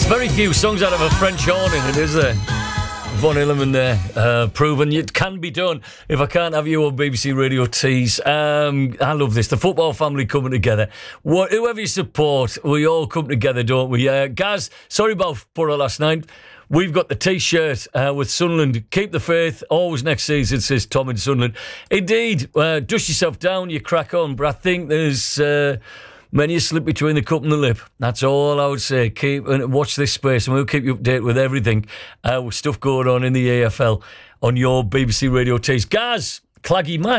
Very few songs out of a French horn in it, is there? Von Hilleman there, proven it can be done. If I can't have you on BBC Radio Tees, I love this. The football family coming together. Whoever you support, we all come together, don't we? Gaz, sorry about Borough last night. We've got the T-shirt with Sunderland. Keep the faith. Always next season, says Tom in Sunderland. Indeed, dust yourself down, you crack on. But I think there's... many a slip between the cup and the lip. That's all I would say. Keep and watch this space, and we'll keep you updated with everything, with stuff going on in the AFL on your BBC Radio Tees. Gaz, claggy match.